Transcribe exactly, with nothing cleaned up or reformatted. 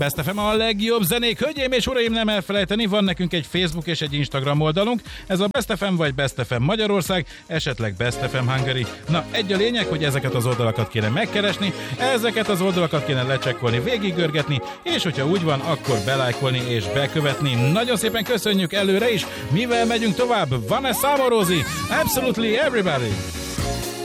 Best ef em a legjobb zenék. Hölgyeim és uraim, nem elfelejteni, van nekünk egy Facebook és egy Instagram oldalunk. Ez a Best ef em vagy Best ef em Magyarország, esetleg Best ef em Hungary. Na, egy a lényeg, hogy ezeket az oldalakat kéne megkeresni, ezeket az oldalakat kéne lecsekkolni, végiggörgetni, és hogyha úgy van, akkor belájkolni és bekövetni. Nagyon szépen köszönjük előre is, mivel megyünk tovább. Vanessa Amorosi, Absolutely Everybody!